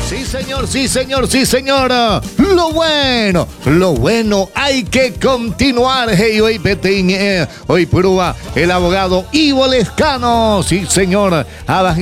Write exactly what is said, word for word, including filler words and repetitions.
Sí, señor, sí, señor, sí, señor. Lo bueno, lo bueno, hay que continuar. Hey, hoy Petín, eh, hoy prueba el abogado Ivo Lescano. Sí, señor.